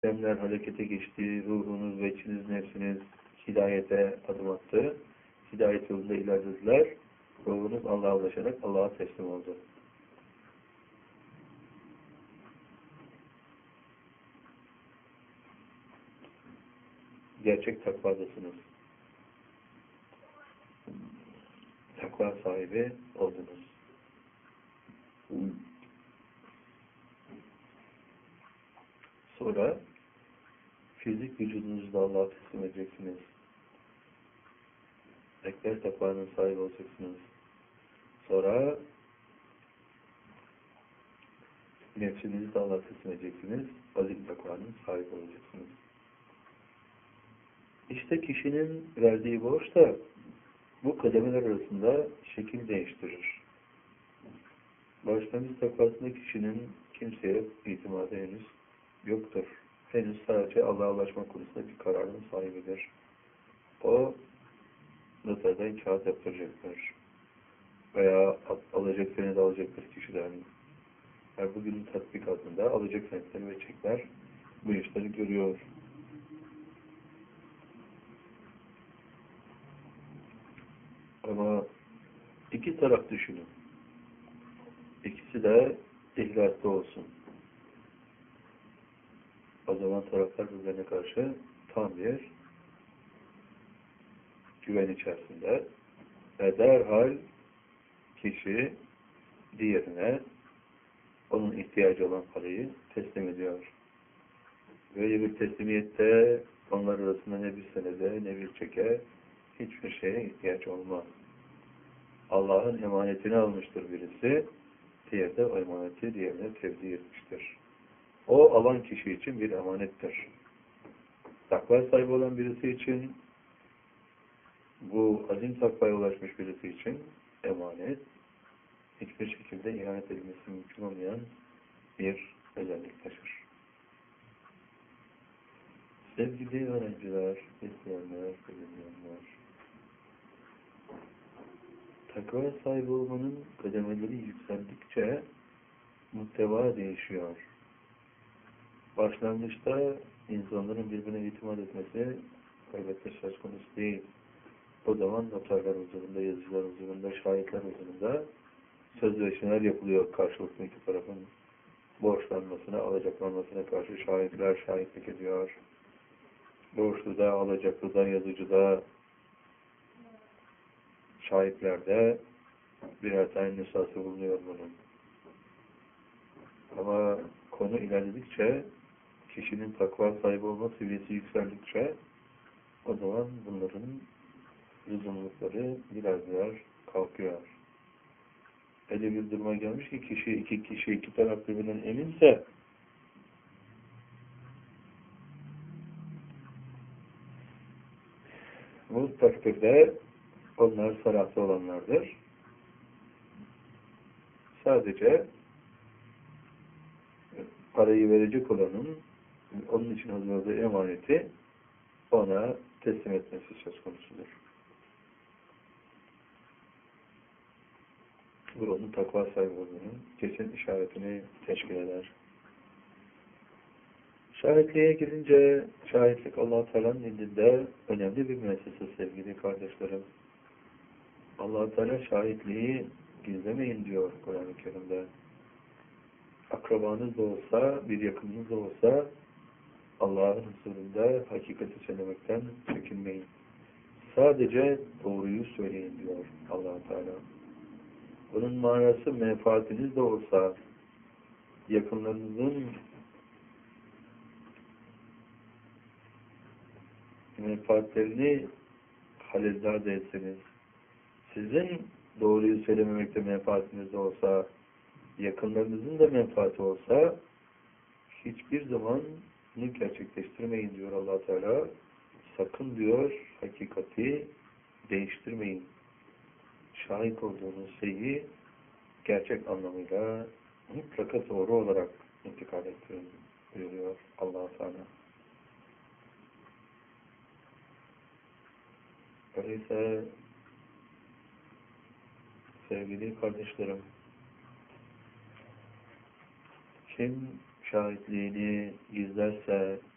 Demler harekete geçti, ruhunuz ve içiniz, nefsiniz hidayete adım attı. Hidayet yolunda ilerlediler. Ruhunuz Allah'a ulaşarak Allah'a teslim oldu. Gerçek takvadasınız. Takva sahibi oldunuz. Sonra fizik vücudunuzu da Allah'a teslim edeceksiniz. Ekber takvanın sahibi olacaksınız. Sonra nefsinizi de Allah'a teslim edeceksiniz. Azim takvanın sahibi olacaksınız. İşte kişinin verdiği borç da bu kademeler arasında şekil değiştirir. Başlangıç takvasında kişinin kimseye itimadı henüz yoktur. Henüz sadece Allah'a ulaşma konusunda bir kararın sahibidir. O noterden kağıt yaptıracaktır. Veya alacak senedi alacaktır kişiden. Her bugünün tatbikatında alacak senetleri ve çekler bu işleri görüyor. Ama iki taraf düşünün. İkisi de ihlaslı olsun. O zaman taraflar birbirine karşı tam bir güven içerisinde ve derhal kişi diğerine onun ihtiyacı olan parayı teslim ediyor. Böyle bir teslimiyette onlar arasında ne bir senede ne bir çeke hiçbir şeye ihtiyaç olmaz. Allah'ın emanetini almıştır birisi, diğeri de o emaneti diğerine tevdi etmiştir. O alan kişi için bir emanettir. Takva sahibi olan birisi için, bu azim takvaya ulaşmış birisi için emanet, hiçbir şekilde ihanet edilmesi mümkün olmayan bir özellik taşır. Sevgili öğrenciler, izleyenler, bilinmeyenler, takva sahibi olmanın kademeleri yükseldikçe muhteva değişiyor. Başlangıçta insanların birbirine itimat etmesi elbette söz konusu değil. O zaman noterler huzurunda, yazıcılar huzurunda, şahitler huzurunda sözleşmeler yapılıyor karşılıklı iki tarafın borçlanmasına, alacaklanmasına karşı şahitler şahitlik ediyor. Borçlu da, alacaklı da, yazıcı da, şahitlerde birer tane nüshası bulunuyor bunun. Ama konu ilerledikçe, kişinin takva sahibi olma seviyesi yükseldikçe o zaman bunların lüzumlukları biraz kalkıyor. Öyle bir duruma gelmiş ki kişi iki taraf birbirinden eminse bu takdirde onlar sarahta olanlardır. Sadece parayı verecek olanın onun için hazırladığı emaneti ona teslim etmesi söz konusudur. Bu onun takva sahibi olduğunun kesin işaretini teşkil eder. Şahitliğe gelince, şahitlik Allah-u Teala'nın indinde önemli bir müessese sevgili kardeşlerim. Allah-u Teala şahitliği gizlemeyin diyor Kur'an-ı Kerim'de. Akrabanız da olsa, bir yakınınız da olsa Allah'ın huzurunda hakikati söylemekten çekinmeyin. Sadece doğruyu söyleyin diyor Allah-u Teala. Bunun manası menfaatiniz de olsa, yakınlarınızın menfaatlerini halezzade etseniz, sizin doğruyu söylememekte menfaatiniz de olsa, yakınlarınızın da menfaati olsa, hiçbir zaman bunu gerçekleştirmeyin diyor Allah Teala. Sakın diyor, hakikati değiştirmeyin. Şahit olduğunuz şeyi gerçek anlamıyla mutlaka doğru olarak intikal ettirin buyuruyor Allah Teala. Öyleyse sevgili kardeşlerim, kim şahitliğini gizlerse,